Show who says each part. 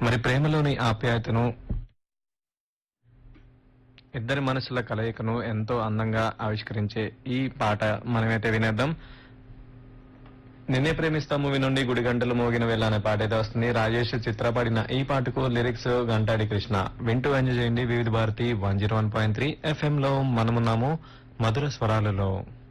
Speaker 1: మరి ప్రేమలోని ఆప్యాయతను, ఇద్దరి మనసుల కలయికను ఎంతో అందంగా ఆవిష్కరించే ఈ పాట మనమైతే వినేద్దాం. నిన్నే ప్రేమిస్తా మూవీ నుండి గుడిగంటలు మోగిన వేళ అనే పాట అయితే వస్తుంది. రాజేష్ చిత్ర పాడిన ఈ పాటకు లిరిక్స్ గంటాడి కృష్ణ. వింటూ ఎంజాయ్ చేయండి. వివిధ భారతి 101.3 FM లో మనమున్నాము మధుర స్వరాలలో.